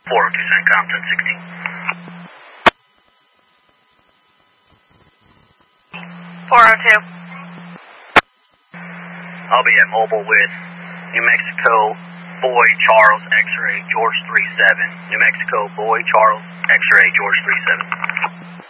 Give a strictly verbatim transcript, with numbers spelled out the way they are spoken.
four oh two CENTCOM, ten sixteen. four oh two. I'll be at mobile with New Mexico, Boy, Charles, X-ray, George three seven. New Mexico, Boy, Charles, X-ray, George three seven.